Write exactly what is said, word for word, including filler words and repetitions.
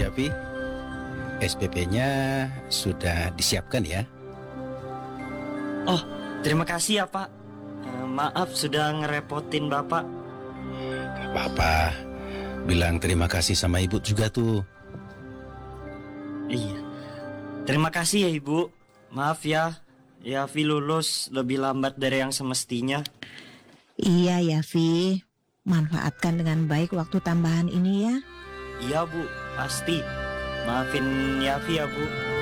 Yafi, S P P-nya sudah disiapkan ya? Oh, terima kasih ya Pak. Eh, Maaf sudah ngerepotin Bapak. Gak apa-apa, bilang terima kasih sama ibu juga tuh. Iya. Terima kasih ya Ibu. Maaf ya, Yafi lulus lebih lambat dari yang semestinya. Iya ya, Vi. Manfaatkan dengan baik waktu tambahan ini ya. Iya Bu, pasti. Maafin Yafi ya Bu.